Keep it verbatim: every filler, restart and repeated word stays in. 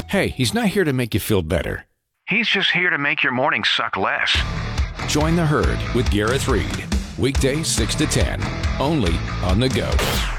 Hey, he's not here to make you feel better. He's just here to make your morning suck less. Join the herd with Gareth Reed. Weekdays six to ten, only on The Go.